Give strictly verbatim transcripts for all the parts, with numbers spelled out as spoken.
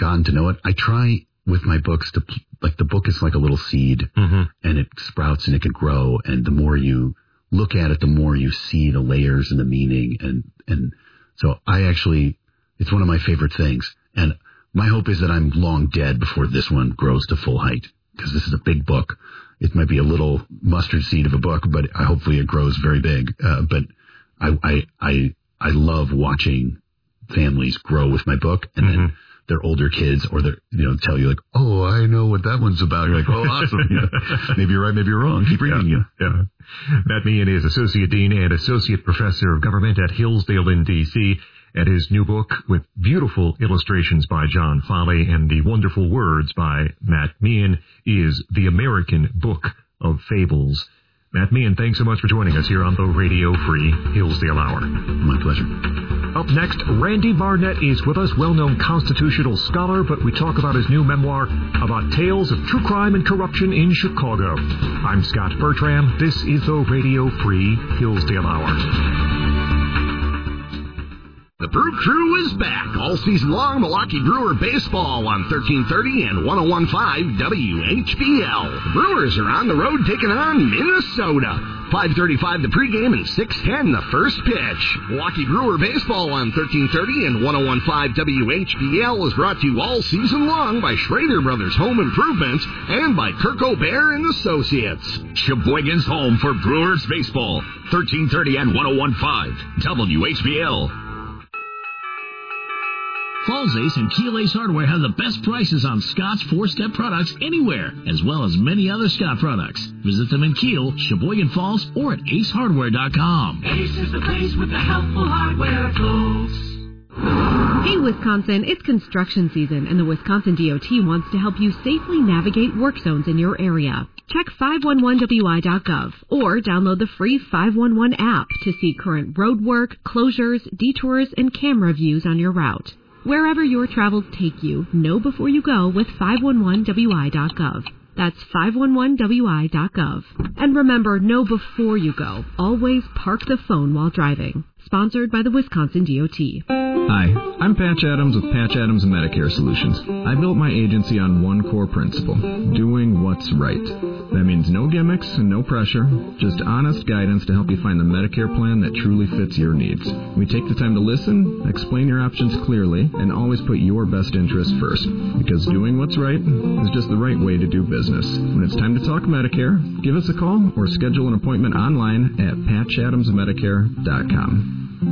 gotten to know it. I try with my books to, like, the book is like a little seed, mm-hmm. and it sprouts and it can grow. And the more you look at it, the more you see the layers and the meaning. And, and so I actually, it's one of my favorite things. And my hope is that I'm long dead before this one grows to full height, because this is a big book. It might be a little mustard seed of a book, but I, hopefully it grows very big. Uh, but I, I, I, I love watching families grow with my book, and mm-hmm. then their older kids, or their, you know, tell you like, oh, I know what that one's about. You're like, oh, awesome. You know, maybe you're right, maybe you're wrong. Keep reading. Yeah, yeah. yeah. Matt Meehan is Associate Dean and Associate Professor of Government at Hillsdale in D C, and his new book with beautiful illustrations by John Foley and the wonderful words by Matt Meehan is The American Book of Fables. Matt Meehan, thanks so much for joining us here on the Radio Free Hillsdale Hour. My pleasure. Up next, Randy Barnett is with us, well-known constitutional scholar, but we talk about his new memoir about tales of true crime and corruption in Chicago. I'm Scott Bertram. This is the Radio Free Hillsdale Hour. The Brew Crew is back all season long. Milwaukee Brewer baseball on thirteen thirty and one oh one point five W H B L. The Brewers are on the road taking on Minnesota. five thirty-five the pregame and six ten the first pitch. Milwaukee Brewer baseball on thirteen thirty and one oh one point five W H B L is brought to you all season long by Schrader Brothers Home Improvements and by Kirk O'Bear and Associates. Sheboygan's home for Brewers baseball. thirteen thirty and one oh one point five W H B L. Falls Ace and Keel Ace Hardware have the best prices on Scott's four-step products anywhere, as well as many other Scott products. Visit them in Keel, Sheboygan Falls, or at ace hardware dot com. Ace is the place with the helpful hardware, folks. Hey, Wisconsin, it's construction season, and the Wisconsin D O T wants to help you safely navigate work zones in your area. Check five one one W I dot gov or download the free five one one app to see current road work, closures, detours, and camera views on your route. Wherever your travels take you, know before you go with five one one W I dot gov. That's five one one W I dot gov. And remember, know before you go. Always park the phone while driving. Sponsored by the Wisconsin D O T. Hi, I'm Patch Adams with Patch Adams Medicare Solutions. I built my agency on one core principle, doing what's right. That means no gimmicks and no pressure, just honest guidance to help you find the Medicare plan that truly fits your needs. We take the time to listen, explain your options clearly, and always put your best interest first. Because doing what's right is just the right way to do business. When it's time to talk Medicare, give us a call or schedule an appointment online at patch adams medicare dot com.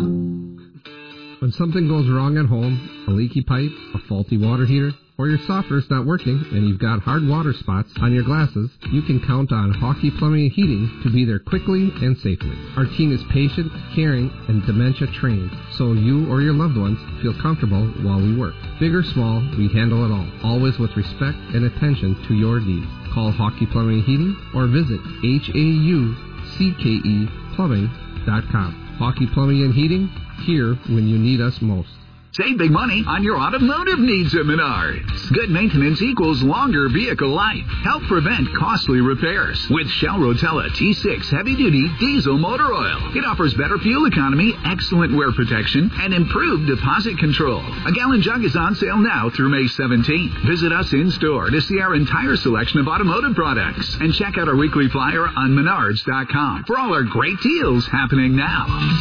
When something goes wrong at home, a leaky pipe, a faulty water heater, or your softener's not working and you've got hard water spots on your glasses, you can count on Hawkey Plumbing and Heating to be there quickly and safely. Our team is patient, caring, and dementia trained, so you or your loved ones feel comfortable while we work. Big or small, we handle it all, always with respect and attention to your needs. Call Hawkey Plumbing and Heating or visit H A U C K E plumbing dot com. Hawkey Plumbing and Heating, here when you need us most. Save big money on your automotive needs at Menards. Good maintenance equals longer vehicle life. Help prevent costly repairs with Shell Rotella T six heavy-duty diesel motor oil. It offers better fuel economy, excellent wear protection, and improved deposit control. A gallon jug is on sale now through May seventeenth. Visit us in-store to see our entire selection of automotive products. And check out our weekly flyer on menards dot com for all our great deals happening now.